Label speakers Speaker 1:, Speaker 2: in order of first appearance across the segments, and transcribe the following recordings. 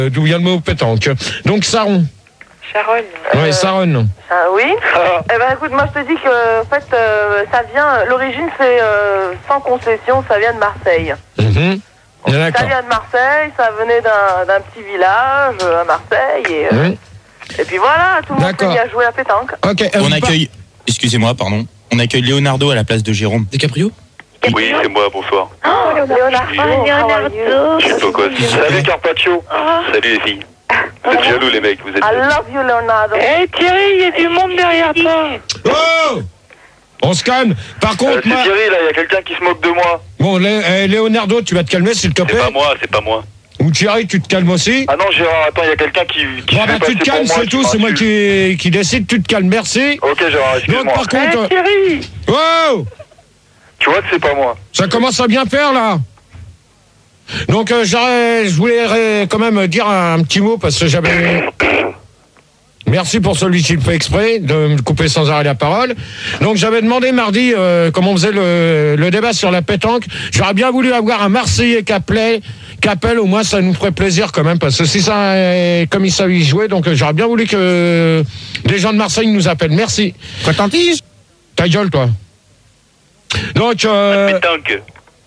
Speaker 1: d'où vient le mot pétanque. Donc Saron.
Speaker 2: Sharon.
Speaker 1: Ouais, Saron.
Speaker 2: Oui. Eh ben écoute, moi je te dis que en fait, ça vient. L'origine c'est sans concession, ça vient de Marseille. Ça vient de Marseille, ça venait d'un petit village à Marseille et puis voilà, tout le monde s'est mis à jouer à pétanque.
Speaker 1: Ok.
Speaker 3: On accueille. Excusez-moi, pardon. On accueille Leonardo à la place de Jérôme.
Speaker 4: DiCaprio.
Speaker 5: Oui, c'est moi, bonsoir.
Speaker 2: Oh, Leonardo.
Speaker 5: Je sais pas quoi. Salut Carpaccio. Salut les filles. Vous êtes jaloux les mecs, vous êtes
Speaker 2: I love you Leonardo.
Speaker 6: Eh Thierry, il y a du monde derrière toi.
Speaker 1: Oh, on se calme. Par contre,
Speaker 5: c'est Thierry là, il y a quelqu'un qui se moque de moi.
Speaker 1: Bon, Leonardo, tu vas te calmer s'il te plaît.
Speaker 5: C'est pas moi.
Speaker 1: Ou Thierry, tu te calmes aussi.
Speaker 5: Ah non Gérard, attends, il y a quelqu'un qui
Speaker 1: bon, bah, tu te calmes, c'est tout, c'est moi qui décide, tu te calmes, merci.
Speaker 5: Ok Gérard, excuse-moi.
Speaker 1: Donc par contre...
Speaker 6: Thierry.
Speaker 1: Oh,
Speaker 5: tu vois que c'est pas moi.
Speaker 1: ça commence à bien faire là. Donc je voulais quand même dire un petit mot parce que j'avais... Merci pour celui qui le fait exprès de me couper sans arrêt la parole. Donc j'avais demandé mardi comment on faisait le débat sur la pétanque. J'aurais bien voulu avoir un Marseillais qui appelle, au moins ça nous ferait plaisir quand même, parce que si ça comme il savait y jouer, donc j'aurais bien voulu que des gens de Marseille nous appellent. Merci. Quoi t'en dis? Ta gueule toi. Donc
Speaker 5: pétanque.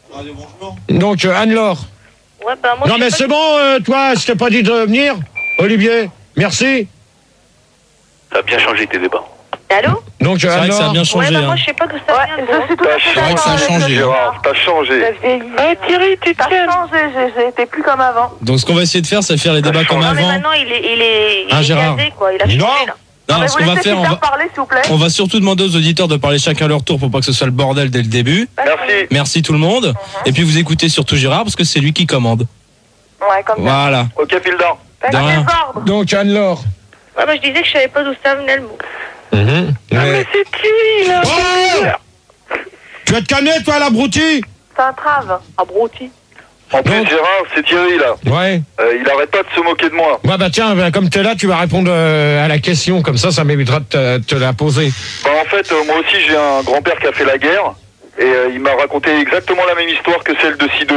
Speaker 1: Donc Anne-Laure.
Speaker 2: Ouais, bah, moi,
Speaker 1: non mais c'est bon, toi, je t'ai pas dit de venir. Olivier, merci.
Speaker 5: Ça a bien changé tes débats.
Speaker 2: Allô?
Speaker 1: Donc
Speaker 4: c'est vrai que ça a bien changé.
Speaker 2: Ouais, bah, moi je sais pas d'où ça vient. Je suis tout à fait
Speaker 3: C'est vrai que ça a changé.
Speaker 5: Gérard, t'as changé.
Speaker 6: Eh Thierry, tu te calmes.
Speaker 2: changé, j'étais plus comme avant.
Speaker 4: Donc ce qu'on va essayer de faire, c'est faire les débats comme
Speaker 2: Non mais
Speaker 4: avant.
Speaker 2: maintenant il est
Speaker 4: Gérard.
Speaker 2: gazé, quoi, il a changé là.
Speaker 4: Non,
Speaker 2: mais
Speaker 4: ce qu'on va faire,
Speaker 2: parler, s'il vous plaît.
Speaker 4: on va surtout demander aux auditeurs de parler chacun à leur tour pour pas que ce soit le bordel dès le début.
Speaker 5: Merci.
Speaker 4: Merci tout le monde. Et puis vous écoutez surtout Gérard parce que c'est lui qui commande.
Speaker 2: Ouais, comme ça.
Speaker 4: Voilà.
Speaker 5: Ok, Pildan.
Speaker 4: De rien.
Speaker 1: Donc Anne-Laure.
Speaker 2: Ouais, bah je disais que je savais pas d'où ça venait le mot.
Speaker 6: Mais c'est Thierry là.
Speaker 1: Oh, tu vas te calmer toi l'abruti.
Speaker 2: C'est un trave. Abruti.
Speaker 5: En plus, Gérard, c'est Thierry là.
Speaker 1: Ouais.
Speaker 5: Il arrête pas de se moquer de moi.
Speaker 1: Ouais, bah tiens, comme t'es là, tu vas répondre à la question, comme ça m'évitera de te la poser.
Speaker 5: Bah, en fait, moi aussi, j'ai un grand-père qui a fait la guerre. Et il m'a raconté exactement la même histoire que celle de Sidonie.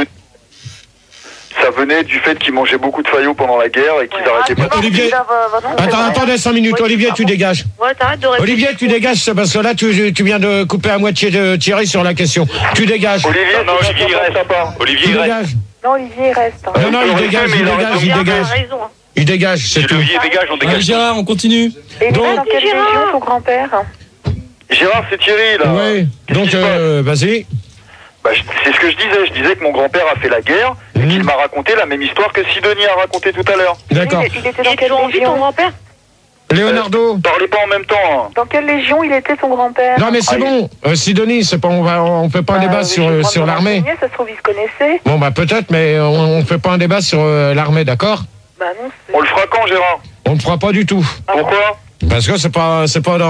Speaker 5: Ça venait du fait qu'ils mangeaient beaucoup de faillots pendant la guerre et qu'ils arrêtaient pas.
Speaker 1: Olivier, attendez 5 minutes, Olivier, tu dégages.
Speaker 2: Ouais, t'arrêtes de répéter.
Speaker 1: Olivier, tu dégages, c'est parce que là, tu viens de couper à moitié de Thierry sur la question. Tu dégages.
Speaker 5: Olivier, non, Olivier, il reste. Olivier,
Speaker 1: Tu
Speaker 5: il reste.
Speaker 1: dégages.
Speaker 2: Non, Olivier, il reste.
Speaker 1: Non, il dégage, il dégage. Il dégage, c'est tout.
Speaker 5: Olivier, dégage, on
Speaker 4: Allez
Speaker 5: dégage.
Speaker 4: Gérard, on continue.
Speaker 2: Et
Speaker 1: Donc,
Speaker 2: dans quelle région ton grand-père?
Speaker 5: Gérard, c'est Thierry, là.
Speaker 1: Oui, donc, vas-y.
Speaker 5: Bah, c'est ce que je disais. Je disais que mon grand-père a fait la guerre et qu'il m'a raconté la même histoire que Sidonie a raconté tout à l'heure.
Speaker 1: D'accord.
Speaker 2: Il était dans quelle région, ton grand-père?
Speaker 1: Leonardo.
Speaker 5: Parlez pas en même temps. Hein.
Speaker 2: Dans quelle légion il était ton grand-père?
Speaker 1: Non mais c'est bon, Sidonie, c'est pas, on fait pas un débat sur l'armée.
Speaker 2: Ça se trouve, ils se connaissaient.
Speaker 1: Bon bah peut-être, mais on fait pas un débat sur l'armée, d'accord?
Speaker 2: Bah non.
Speaker 5: On le fera quand, Gérard?
Speaker 1: On ne fera pas du tout.
Speaker 5: Pourquoi?
Speaker 1: Parce que c'est pas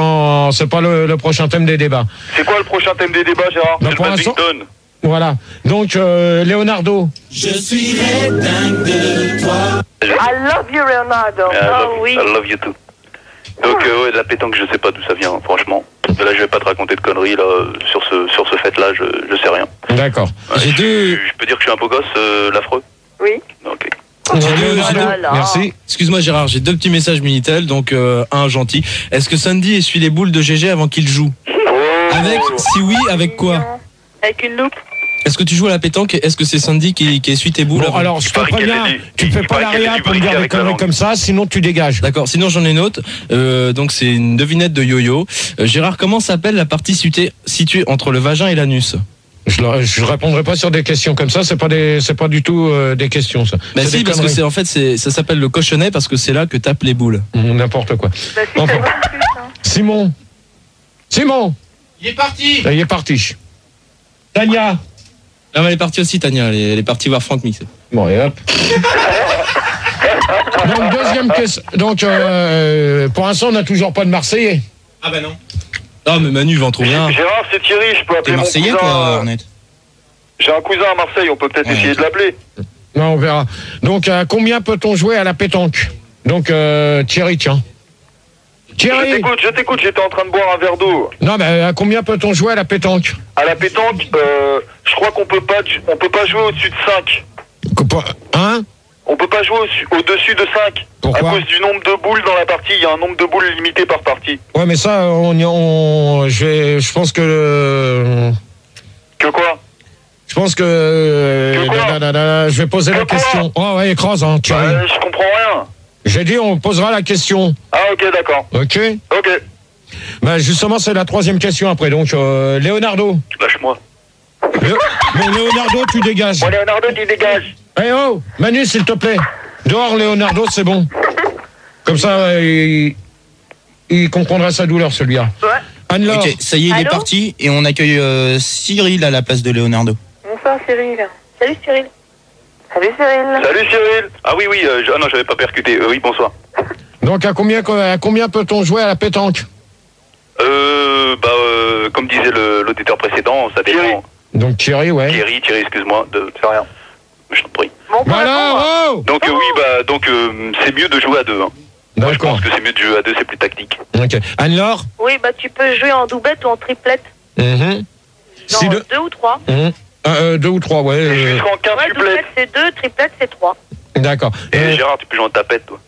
Speaker 1: le prochain thème des débats.
Speaker 5: C'est quoi le prochain thème des débats, Gérard?
Speaker 1: Bah, pour l'instant, voilà. Donc Leonardo.
Speaker 7: Je suis dingue de toi.
Speaker 2: I love you, Leonardo.
Speaker 5: Oh oui. I love you too. Donc ouais, de la pétanque, je sais pas d'où ça vient, franchement. Là, je vais pas te raconter de conneries là sur ce fait-là, je sais rien.
Speaker 1: D'accord.
Speaker 4: J'ai deux.
Speaker 5: Je peux dire que je suis un beau gosse, l'affreux.
Speaker 2: Oui.
Speaker 5: Ok.
Speaker 4: Merci. Excuse-moi Gérard, j'ai deux petits messages Minitel, donc un gentil. Est-ce que Sandy essuie les boules de GG avant qu'il joue? Avec, si oui, avec quoi?
Speaker 2: Avec une loupe.
Speaker 4: Est-ce que tu joues à la pétanque? Est-ce que c'est Sandy qui essuie tes boules?
Speaker 1: Bon, alors je te préviens, tu fais pas la réa pour me dire des conneries comme ça, sinon tu dégages.
Speaker 4: D'accord, sinon j'en ai une autre. Donc c'est une devinette de yo-yo. Gérard, comment s'appelle la partie située entre le vagin et l'anus?
Speaker 1: Je répondrai pas sur des questions comme ça, c'est pas du tout des questions ça.
Speaker 4: Bah si, parce que ça s'appelle le cochonnet parce que c'est là que tapent les boules.
Speaker 1: N'importe quoi.
Speaker 2: Bah, si,
Speaker 1: enfin. Simon.
Speaker 7: Il est parti.
Speaker 1: Là, il est parti. Tania.
Speaker 4: Ah, elle est partie aussi, Tania. Elle est partie voir Franck Mix.
Speaker 1: Bon, et hop. Donc, deuxième question. Donc, pour l'instant, on n'a toujours pas de Marseillais.
Speaker 7: Ah bah non.
Speaker 4: Non, mais Manu va en trouver un.
Speaker 5: Gérard, c'est Thierry, je peux appeler
Speaker 4: T'es
Speaker 5: mon
Speaker 4: Marseillais,
Speaker 5: cousin.
Speaker 4: toi, Arnett?
Speaker 5: J'ai un cousin à Marseille, on peut peut-être essayer de l'appeler.
Speaker 1: Non, on verra. Donc, à combien peut-on jouer à la pétanque? Donc, Thierry, tiens. Thierry.
Speaker 5: Je t'écoute, j'étais en train de boire un verre d'eau.
Speaker 1: Non, mais à combien peut-on jouer à la pétanque?
Speaker 5: À la pétanque, je crois qu'on peut pas jouer au-dessus de 5.
Speaker 1: Hein?
Speaker 5: On peut pas jouer au-dessus de 5.
Speaker 1: Pourquoi ?
Speaker 5: À cause du nombre de boules dans la partie. Il y a un nombre de boules limité par partie.
Speaker 1: Ouais, mais ça, je pense que...
Speaker 5: Que quoi ?
Speaker 1: Je pense que... je vais poser la question. Oh ouais, écrase, hein, Thierry.
Speaker 5: Je comprends rien.
Speaker 1: J'ai dit, on posera la question.
Speaker 5: Ah, ok, d'accord.
Speaker 1: Ok ?
Speaker 5: Ok.
Speaker 1: Bah, justement, c'est la 3e question après. Donc, Leonardo.
Speaker 5: Lâche-moi.
Speaker 1: Bon, Leonardo, tu dégages.
Speaker 5: Bon, Leonardo, tu dégages.
Speaker 1: Eh oh, Manu, s'il te plaît. Dehors, Leonardo, c'est bon. Comme ça, il comprendra sa douleur, celui-là.
Speaker 2: Ouais.
Speaker 1: Anne-Laure.
Speaker 3: Ok, ça y est, il est parti et on accueille Cyril à la place de Leonardo.
Speaker 2: Bonsoir Cyril. Salut Cyril. Salut Cyril.
Speaker 5: Salut Cyril. Ah oui, non, j'avais pas percuté. Oui, bonsoir.
Speaker 1: Donc, à combien peut-on jouer à la pétanque ?
Speaker 5: Comme disait l'auditeur précédent, ça dépend.
Speaker 1: Donc Thierry, ouais.
Speaker 5: Thierry, excuse-moi, c'est rien. Je t'en prie.
Speaker 1: Voilà, oh
Speaker 5: donc c'est mieux de jouer à 2. Hein. Moi, je pense que c'est mieux de jouer à 2, c'est plus tactique.
Speaker 1: Ok. Anne-Laure ?
Speaker 2: Oui, bah tu peux jouer en doublette ou en triplette. Genre 2 ou 3.
Speaker 1: 2 ou 3, ouais.
Speaker 5: Jusqu'en 15
Speaker 2: ouais, doublette c'est 2, triplette c'est 3.
Speaker 1: D'accord.
Speaker 5: Et Gérard, tu peux jouer en tapette, toi.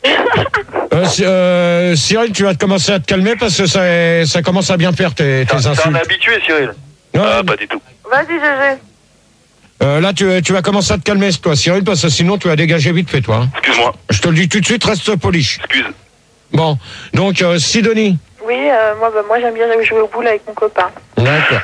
Speaker 1: Cyril, tu vas commencer à te calmer parce que ça commence à bien faire tes insultes.
Speaker 5: T'es un habitué, Cyril. Pas du tout.
Speaker 2: Vas-y, GG.
Speaker 1: Là, tu vas commencer à te calmer, toi, Cyril, parce que sinon, tu vas dégager vite fait, toi. Hein.
Speaker 5: Excuse-moi.
Speaker 1: Je te le dis tout de suite, reste poli.
Speaker 5: Excuse.
Speaker 1: Bon, donc, Sidonie.
Speaker 2: Oui, moi j'aime bien jouer au boule avec mon copain.
Speaker 1: D'accord.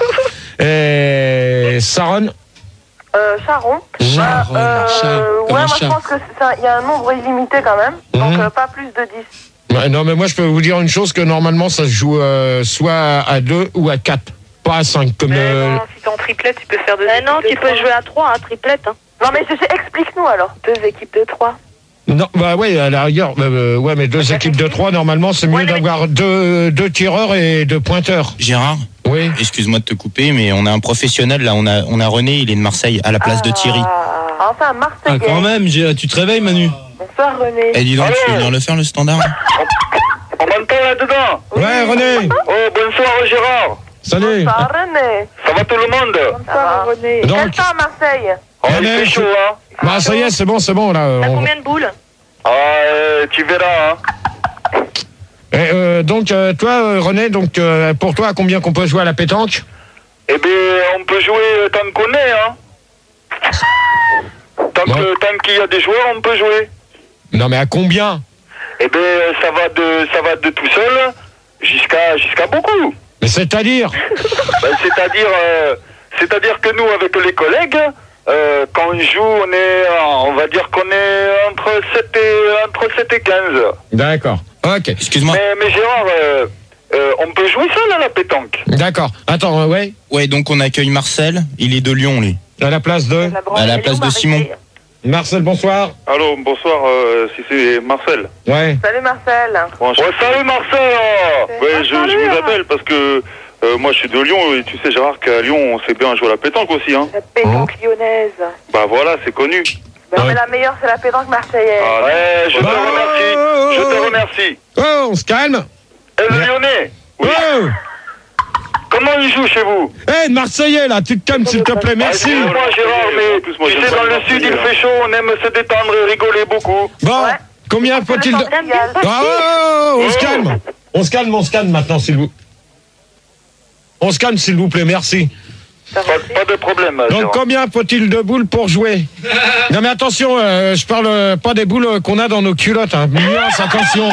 Speaker 1: Et Sharon.
Speaker 2: Sharon. Ouais, moi je pense qu'il y a un nombre illimité quand même, donc pas plus de 10.
Speaker 1: Non, mais moi je peux vous dire une chose, que normalement ça se joue soit à 2 ou à 4, pas à 5. Comme
Speaker 2: non, si t'es en triplette, tu peux faire 2 équipes. Non, tu peux jouer à 3, hein, triplette. Hein. Non, mais explique-nous alors. 2 équipes de 3. Non,
Speaker 1: bah ouais, à la rigueur, ouais, mais 2 équipes de 3, normalement c'est mieux d'avoir 2 tireurs et 2 pointeurs.
Speaker 3: Gérard ?
Speaker 1: Oui.
Speaker 3: Excuse-moi de te couper, mais on a un professionnel là, on a René, il est de Marseille, à la place de Thierry.
Speaker 2: Enfin, Marseille.
Speaker 4: Quand même, tu te réveilles, Manu.
Speaker 2: Bonsoir René.
Speaker 3: Eh dis donc, tu veux venir le faire le standard ?
Speaker 5: On m'entend là-dedans.
Speaker 1: Ouais, René.
Speaker 5: Oh, bonsoir Gérard.
Speaker 1: Salut.
Speaker 2: Bonsoir René.
Speaker 5: Ça va tout le monde?
Speaker 2: Bonsoir René. Quel temps à Marseille?
Speaker 5: Oh, il fait chaud, hein.
Speaker 1: Bah ça y est, c'est bon là.
Speaker 2: T'as combien de boules?
Speaker 5: Tu verras, hein.
Speaker 1: Donc, toi, René, pour toi, à combien qu'on peut jouer à la pétanque?
Speaker 5: Eh bien, on peut jouer tant qu'on est, hein. Tant qu'il y a des joueurs, on peut jouer.
Speaker 1: Non, mais à combien?
Speaker 5: Eh bien, ça va de tout seul jusqu'à beaucoup.
Speaker 1: Mais c'est-à-dire?
Speaker 5: C'est-à-dire que nous, avec les collègues, quand on joue, on va dire qu'on est entre 7 et 15.
Speaker 1: D'accord. Ok.
Speaker 3: Excuse-moi.
Speaker 5: Mais Gérard, on peut jouer seul à la pétanque.
Speaker 1: D'accord. Attends, ouais.
Speaker 3: Ouais, donc on accueille Marcel. Il est de Lyon, lui.
Speaker 1: À la place de?
Speaker 3: À la place de Simon.
Speaker 1: Marcel, bonsoir.
Speaker 5: Allô, bonsoir, si c'est Marcel.
Speaker 1: Ouais.
Speaker 2: Salut Marcel.
Speaker 5: Salut Marcel. Ouais, je vous appelle parce que moi je suis de Lyon et tu sais Gérard qu'à Lyon on sait bien jouer à la pétanque aussi, hein.
Speaker 2: La pétanque lyonnaise.
Speaker 5: Bah voilà, c'est connu.
Speaker 2: Mais la meilleure c'est la pétanque marseillaise.
Speaker 5: Ah ouais, je te remercie.
Speaker 1: Oh, on se calme.
Speaker 5: Le Lyonnais. Oui.
Speaker 1: Oh.
Speaker 5: Comment il joue chez vous?
Speaker 1: Marseillais là, tu te calmes s'il te plaît, merci.
Speaker 5: Moi Gérard, mais tu sais dans le sud il fait chaud, on aime se détendre et rigoler beaucoup.
Speaker 1: Bon, combien faut-il de... On se calme maintenant s'il vous... On se calme s'il vous plaît, merci.
Speaker 5: Pas de problème.
Speaker 1: Donc Gérard. Combien faut-il de boules pour jouer? Non mais attention, je parle pas des boules qu'on a dans nos culottes, hein. Nuance, attention.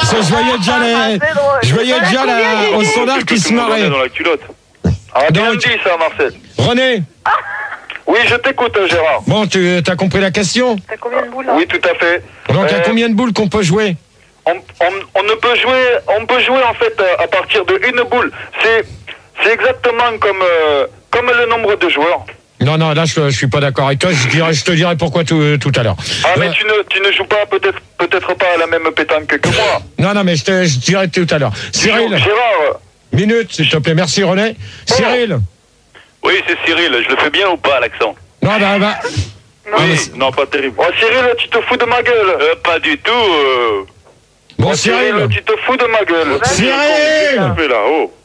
Speaker 1: Je voyais déjà au standard qui se marrait.
Speaker 5: Dans la culotte. Bien dit ça, Marcel.
Speaker 1: René.
Speaker 5: Oui, je t'écoute, Gérard.
Speaker 1: Bon, tu as compris la question?
Speaker 2: T'as combien de boules?
Speaker 5: Oui, tout à fait.
Speaker 1: Donc à combien de boules qu'on peut jouer?
Speaker 5: On peut jouer en fait à partir de une boule. C'est exactement comme le nombre de joueurs. Non, là
Speaker 1: je suis pas d'accord avec toi. Je te dirai pourquoi tout à l'heure.
Speaker 5: Mais tu ne joues pas peut-être pas à la même pétanque que moi.
Speaker 1: Non, mais je dirai tout à l'heure. Cyril.
Speaker 5: Gérard.
Speaker 1: Minute, s'il te plaît. Merci René. Cyril.
Speaker 5: Oui, c'est Cyril. Je le fais bien ou pas l'accent?
Speaker 1: Non,
Speaker 5: Non, pas terrible. Oh Cyril, tu te fous de ma gueule? Pas du tout.
Speaker 1: Bon Cyril,
Speaker 5: tu te fous de ma gueule.
Speaker 1: Cyril.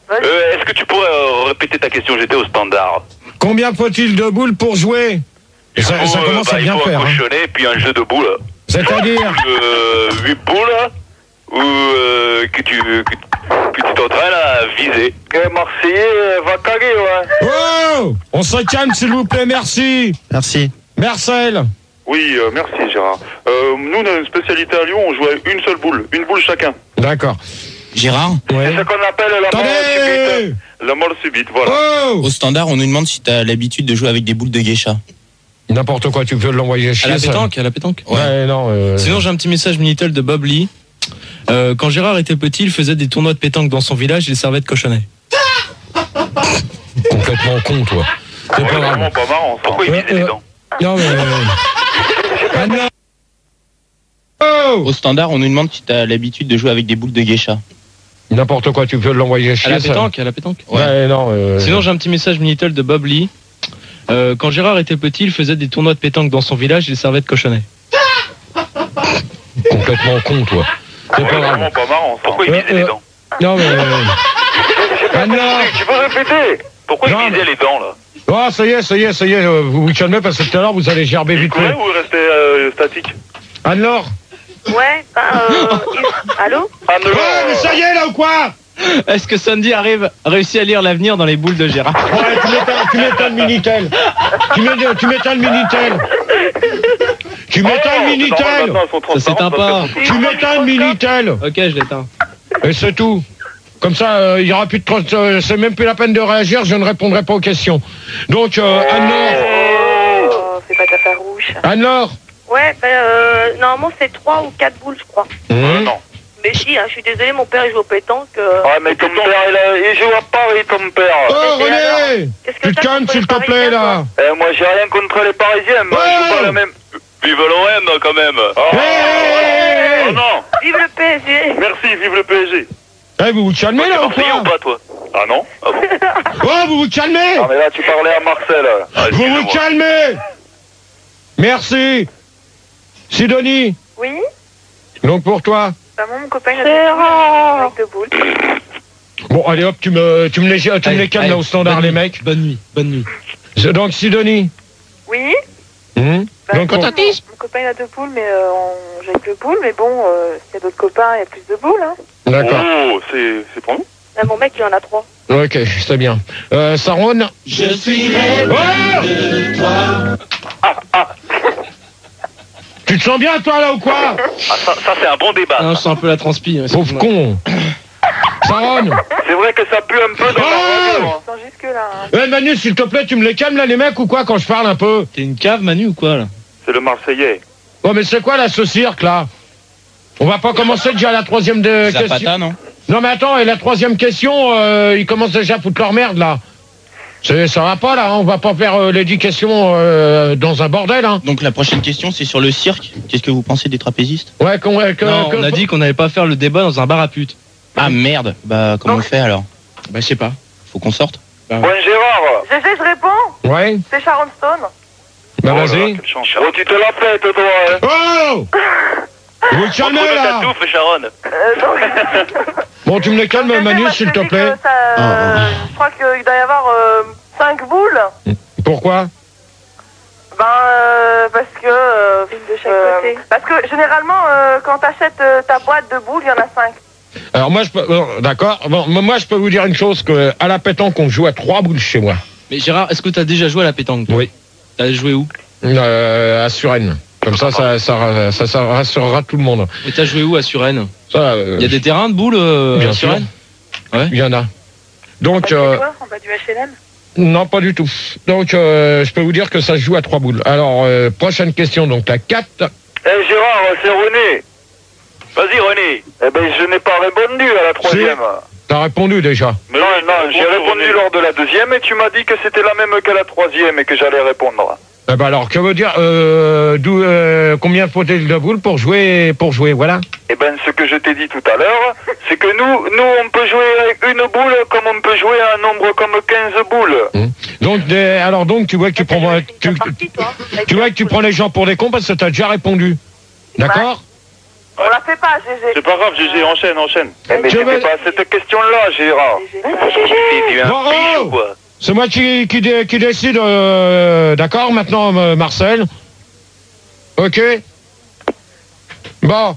Speaker 5: Est-ce que tu pourrais répéter ta question? J'étais au standard.
Speaker 1: Combien faut-il de boules pour jouer? Et ça commence à bien faire.
Speaker 5: Il faut un cochonnet et puis un jeu de boules.
Speaker 1: C'est-à-dire
Speaker 5: 8 boules ou que tu t'entraînes à viser. Marseillais va caguer, ouais.
Speaker 1: Oh, on se calme s'il vous plaît, merci.
Speaker 3: Merci.
Speaker 1: Marcel.
Speaker 5: Oui, merci Gérard. Nous, on a une spécialité à Lyon, on joue avec une seule boule, une boule chacun.
Speaker 1: D'accord.
Speaker 3: Gérard,
Speaker 1: Ouais.
Speaker 5: C'est ce qu'on appelle la mort subite. La mort subite, voilà.
Speaker 1: Oh,
Speaker 3: au standard, on nous demande si t'as l'habitude de jouer avec des boules de geisha.
Speaker 1: n'importe quoi, tu peux l'envoyer
Speaker 4: À
Speaker 1: chier.
Speaker 4: la
Speaker 1: ça.
Speaker 4: pétanque, à la pétanque.
Speaker 1: Ouais, non.
Speaker 4: Sinon, j'ai un petit message Minitel de Bob Lee. Quand Gérard était petit, il faisait des tournois de pétanque dans son village, il servait de cochonnet.
Speaker 1: Complètement con, toi. C'est
Speaker 5: Ouais,
Speaker 1: pas grave.
Speaker 5: vraiment pas marrant. Pourquoi il visait les dents?
Speaker 1: Non, mais. Ah, non. Oh,
Speaker 3: Au standard, on nous demande si t'as l'habitude de jouer avec des boules de geisha.
Speaker 1: n'importe quoi, tu peux l'envoyer chier.
Speaker 4: À la
Speaker 1: ça.
Speaker 4: pétanque, à la pétanque.
Speaker 1: Ouais, non.
Speaker 4: Sinon, j'ai un petit message Minitel de Bob Lee. Quand Gérard était petit, il faisait des tournois de pétanque dans son village, il servait de cochonnet.
Speaker 1: Complètement con, toi. C'est
Speaker 5: Ouais,
Speaker 1: pas grave.
Speaker 5: vraiment pas marrant. Pourquoi il visait les dents?
Speaker 1: Non, mais. Ah, non.
Speaker 5: Tu peux répéter? Pourquoi
Speaker 1: Non,
Speaker 5: il visait les dents, là?
Speaker 1: Oh, ça y est, vous vous calmez parce que tout à l'heure vous allez gerber
Speaker 5: Il
Speaker 1: vite
Speaker 5: courait
Speaker 1: fait.
Speaker 5: ou il restait statique?
Speaker 1: Anne-Laure.
Speaker 2: Ouais, allô?
Speaker 5: Ah, non,
Speaker 1: Ouais, mais ça y est là ou quoi?
Speaker 4: Est-ce que Sandy réussit à lire l'avenir dans les boules de Gérard?
Speaker 1: Ouais, tu m'étonnes Minitel. Tu m'étonnes Minitel. Tu m'étonnes Minitel.
Speaker 4: Ça s'éteint pas.
Speaker 1: Tu m'étonnes Minitel.
Speaker 4: Ok, je l'éteins.
Speaker 1: Et c'est tout. Comme ça, il y aura plus de c'est même plus la peine de réagir, je ne répondrai pas aux questions. Donc, Anne-Laure.
Speaker 2: Oh, c'est pas ta farouche.
Speaker 1: Anne-Laure.
Speaker 2: Ouais, normalement c'est 3 ou 4 boules, je crois.
Speaker 5: Non.
Speaker 2: Mais si, hein, je suis désolée, mon père il joue au pétanque.
Speaker 5: Ouais, mais ton père, il joue à Paris, ton père.
Speaker 1: Oh,
Speaker 2: Mais
Speaker 1: René.
Speaker 2: Qu'est-ce que
Speaker 1: Tu te
Speaker 2: t'as
Speaker 1: calmes
Speaker 2: contre
Speaker 1: s'il
Speaker 2: les
Speaker 1: te plaît
Speaker 2: Parisiens,
Speaker 1: là.
Speaker 5: Moi, j'ai rien contre les Parisiens, moi, je joue pas la même. Vive l'OM, quand même.
Speaker 1: Hey.
Speaker 5: Oh non.
Speaker 2: Vive le PSG.
Speaker 5: Merci, vive le PSG.
Speaker 1: Eh, vous vous calmez là ou
Speaker 5: Marseillais ou
Speaker 1: quoi?
Speaker 5: pas, toi? Ah non? Ah bon?
Speaker 1: Oh, vous vous calmez.
Speaker 5: Ah, mais là, tu parlais à Marcel. Ah,
Speaker 1: Vous vous
Speaker 5: excuse-moi.
Speaker 1: calmez. Merci. Sidonie.
Speaker 2: Oui.
Speaker 1: Donc pour toi.
Speaker 2: Bah, moi, mon copain il a avec 2 boules.
Speaker 1: Bon, allez hop, tu me les calmes là au standard, les mecs.
Speaker 4: Bonne nuit, bonne nuit.
Speaker 1: Donc Sidonie.
Speaker 2: Oui.
Speaker 1: Donc,
Speaker 2: mon copain il a 2 boules, mais j'ai 2 boules, mais bon, s'il y a d'autres copains, il y a plus de boules. Hein.
Speaker 1: D'accord.
Speaker 5: Oh, c'est pour nous?
Speaker 2: Là, mon mec il en a 3.
Speaker 1: Ok, c'est bien. Saron.
Speaker 7: Je suis rêvé de toi.
Speaker 1: Tu te sens bien toi là ou quoi?
Speaker 5: Ah, ça c'est un bon débat.
Speaker 4: Non, je sens un peu la transpi.
Speaker 1: Pauvre con. Saron.
Speaker 5: C'est vrai que ça pue un peu dans la radio, hein.
Speaker 2: Ils sont jusque là. Hein.
Speaker 1: Eh Manu, s'il te plaît, tu me les calmes là les mecs ou quoi quand je parle un peu?
Speaker 4: T'es une cave, Manu, ou quoi, là?
Speaker 5: C'est le Marseillais.
Speaker 1: Oh mais c'est quoi là ce cirque là? On va pas commencer déjà la troisième question.
Speaker 3: Zapata, non?
Speaker 1: Non mais attends, et la troisième question, ils commencent déjà à foutre leur merde là. Ça va pas là, hein, on va pas faire les 10 questions dans un bordel hein.
Speaker 3: Donc la prochaine question, c'est sur le cirque. Qu'est-ce que vous pensez des trapézistes?
Speaker 1: Ouais,
Speaker 4: Non, on a dit qu'on n'allait pas faire le débat dans un bar à putes.
Speaker 3: Ah merde. Bah comment on fait alors?
Speaker 4: Bah, je sais pas.
Speaker 3: Faut qu'on sorte.
Speaker 5: Bon, Gérard.
Speaker 2: GG, je réponds.
Speaker 1: Ouais,
Speaker 2: C'est Sharon Stone.
Speaker 1: bah
Speaker 5: Oh là là,
Speaker 1: vas-y.
Speaker 5: quelle chance. Oh, tu te la pètes, toi, hein.
Speaker 1: Oh. Vous te calmez là.
Speaker 5: touffe, Sharon.
Speaker 2: Non.
Speaker 1: Bon, tu me les calmes Manu s'il te plaît.
Speaker 2: Je crois qu'il doit y avoir 5 boules.
Speaker 1: Pourquoi?
Speaker 2: Parce que... de chaque côté. Parce que généralement, quand t'achètes ta boîte de boules, il y en a 5.
Speaker 1: Alors moi je peux, d'accord. Bon, moi je peux vous dire une chose que à la pétanque on joue à 3 boules chez moi.
Speaker 4: Mais Gérard, est-ce que t'as déjà joué à la pétanque, toi?
Speaker 1: Oui.
Speaker 4: T'as joué où?
Speaker 1: À Suresnes. Comme ça rassurera tout le monde.
Speaker 4: Et t'as joué où à Suresnes?
Speaker 1: Ça,
Speaker 4: Il y a des terrains de boules
Speaker 1: bien
Speaker 4: à
Speaker 1: sûr.
Speaker 4: Suresnes? Ouais.
Speaker 1: Il y en a. Donc
Speaker 2: En bas du H&M.
Speaker 1: non, pas du tout. Donc je peux vous dire que ça se joue à 3 boules. Alors prochaine question, donc la 4.
Speaker 5: Eh Gérard, c'est René. Vas-y René. Eh ben je n'ai pas répondu à la troisième.
Speaker 1: T'as répondu déjà.
Speaker 5: Mais non, j'ai répondu lors de la deuxième et tu m'as dit que c'était la même que la troisième et que j'allais répondre.
Speaker 1: Eh ben alors, que veut dire combien faut-il de boules pour jouer, voilà.
Speaker 5: Eh ben ce que je t'ai dit tout à l'heure, c'est que nous on peut jouer avec une boule comme on peut jouer à un nombre comme 15 boules.
Speaker 1: Donc tu vois que tu prends tu vois que tu prends les gens pour des cons parce que t'as déjà répondu. D'accord?
Speaker 2: On la fait pas, GG.
Speaker 5: C'est pas grave, GG, enchaîne. Mais c'était pas cette question-là, Gérard.
Speaker 2: Vas-y, GG.
Speaker 5: Tu es un
Speaker 1: Bravo.
Speaker 5: biche ou quoi?
Speaker 1: C'est moi qui décide, d'accord, maintenant, Marcel? Ok? Bon.